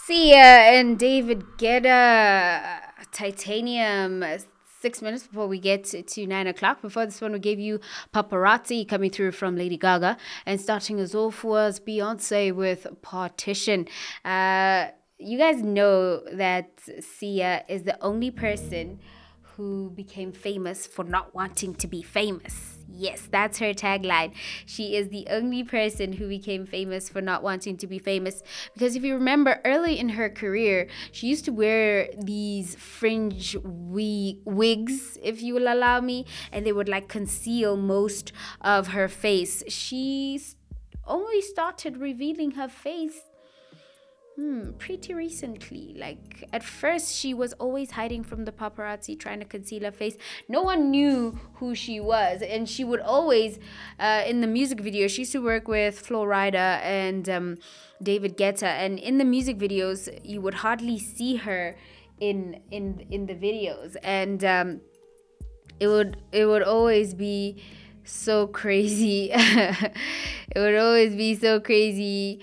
Sia and David Guetta, Titanium. 6 minutes before we get to 9 o'clock. Before this one, we gave you Paparazzi coming through from Lady Gaga, and starting us off was Beyonce with Partition. You guys know that Sia is the only person who became famous for not wanting to be famous. Yes, that's her tagline. She is the only person who became famous for not wanting to be famous. Because if you remember, early in her career, she used to wear these fringe wigs, if you will allow me, and they would like conceal most of her face. She only started revealing her face pretty recently. Like at first, she was always hiding from the paparazzi, trying to conceal her face. No one knew who she was, and she would always, in the music video, she used to work with Flo Rida and David Guetta, and in the music videos, you would hardly see her in the videos, and it would always be so crazy. It would always be so crazy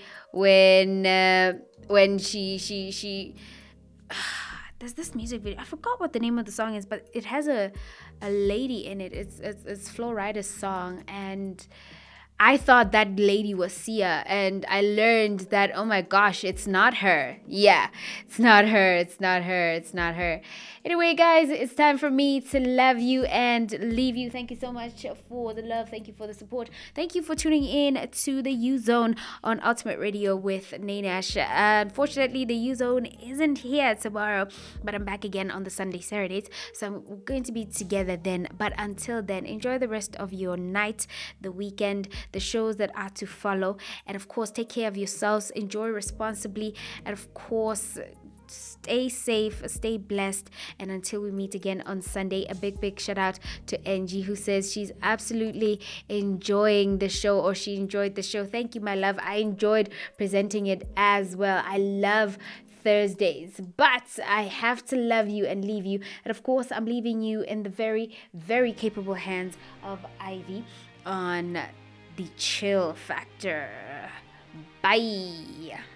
when she there's this music video. I forgot what the name of the song is, but it has a lady in it. It's Flo Rida's song, and I thought that lady was Sia, and I learned that, oh my gosh, it's not her. Yeah, it's not her. It's not her. It's not her. Anyway, guys, it's time for me to love you and leave you. Thank you so much for the love. Thank you for the support. Thank you for tuning in to the U Zone on Ultimate Radio with Nainash. Unfortunately, the U Zone isn't here tomorrow, but I'm back again on the Sunday, Saturdays. So I'm going to be together then. But until then, enjoy the rest of your night, the weekend, the shows that are to follow. And of course, take care of yourselves, enjoy responsibly, and of course, stay safe, stay blessed. And until we meet again on Sunday, a big shout out to Angie, who says she's absolutely enjoying the show, or she enjoyed the show. Thank you, my love. I enjoyed presenting it as well. I love Thursdays, but I have to love you and leave you. And of course, I'm leaving you in the very capable hands of Ivy on the Chill Factor. Bye.